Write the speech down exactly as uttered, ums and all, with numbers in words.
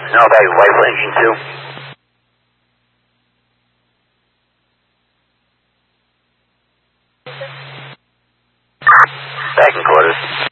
know about your rifle engine too? Back in quarters.